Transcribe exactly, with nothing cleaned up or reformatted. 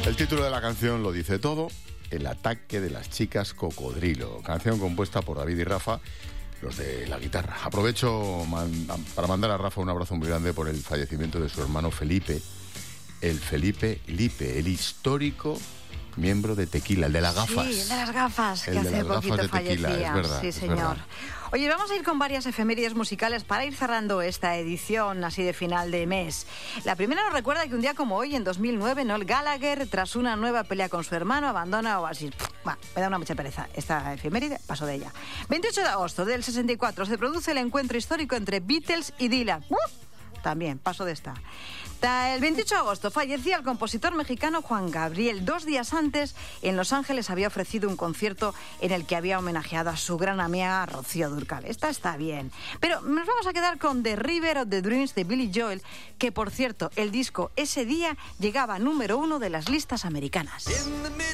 El título de la canción lo dice todo: El ataque de las chicas cocodrilo. Canción compuesta por David y Rafa, los de la guitarra. Aprovecho man- para mandar a Rafa un abrazo muy grande por el fallecimiento de su hermano Felipe, el Felipe Lipe, el histórico miembro de Tequila, el de las gafas. Sí, el de las gafas, El que de hace las gafas poquito de Tequila, fallecía. es verdad, sí, es señor. verdad. Oye, vamos a ir con varias efemérides musicales para ir cerrando esta edición así de final de mes. La primera nos recuerda que un día como hoy, en dos mil nueve, Noel Gallagher, tras una nueva pelea con su hermano, abandona Oasis. Bah, me da una mucha pereza esta efeméride, paso de ella. veintiocho de agosto del sesenta y cuatro se produce el encuentro histórico entre Beatles y Dylan. ¡Uh! También, paso de esta. El veintiocho de agosto fallecía el compositor mexicano Juan Gabriel. Dos días antes, en Los Ángeles había ofrecido un concierto en el que había homenajeado a su gran amiga Rocío Dúrcal. Esta está bien. Pero nos vamos a quedar con The River of the Dreams de Billy Joel, que por cierto, el disco ese día llegaba número uno de las listas americanas.